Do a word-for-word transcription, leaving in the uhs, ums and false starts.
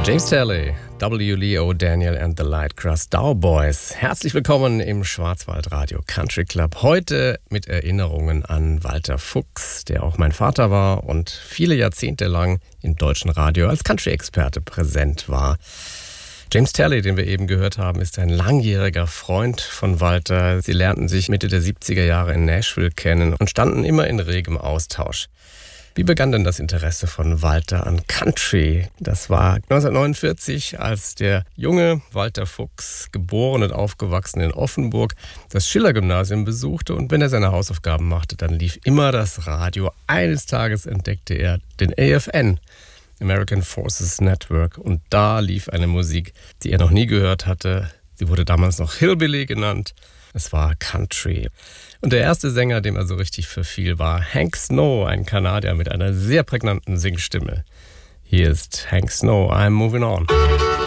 James Taylor, W. Leo Daniel and the Light Crust Dow Boys. Herzlich willkommen im Schwarzwaldradio Country Club. Heute mit Erinnerungen an Walter Fuchs, der auch mein Vater war und viele Jahrzehnte lang im deutschen Radio als Country-Experte präsent war. James Taylor, den wir eben gehört haben, ist ein langjähriger Freund von Walter. Sie lernten sich Mitte der siebziger Jahre in Nashville kennen und standen immer in regem Austausch. Wie begann denn das Interesse von Walter an Country? Das war neunzehnhundertneunundvierzig, als der junge Walter Fuchs, geboren und aufgewachsen in Offenburg, das Schiller-Gymnasium besuchte, und wenn er seine Hausaufgaben machte, dann lief immer das Radio. Eines Tages entdeckte er den A F N, American Forces Network, und da lief eine Musik, die er noch nie gehört hatte. Sie wurde damals noch Hillbilly genannt. Es war Country. Und der erste Sänger, dem er so richtig verfiel, war Hank Snow, ein Kanadier mit einer sehr prägnanten Singstimme. Hier ist Hank Snow, I'm Moving On.